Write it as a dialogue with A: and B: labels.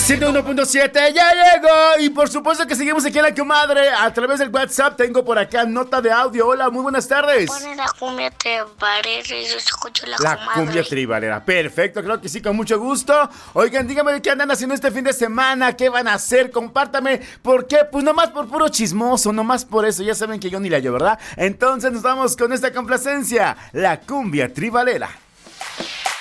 A: 101.7, ya llegó. Y por supuesto que seguimos aquí en La Comadre. A través del WhatsApp tengo por acá nota de audio. Hola, muy buenas tardes.
B: Pone la cumbia tribalera y yo escucho la
A: La
B: comadre.
A: cumbia tribalera, perfecto, creo que sí, con mucho gusto. Oigan, díganme qué andan haciendo este fin de semana, qué van a hacer, compártame. ¿Por qué? Pues nomás por puro chismoso, nomás por eso. Ya saben que yo ni la yo, ¿verdad? Entonces nos vamos con esta complacencia, la cumbia tribalera.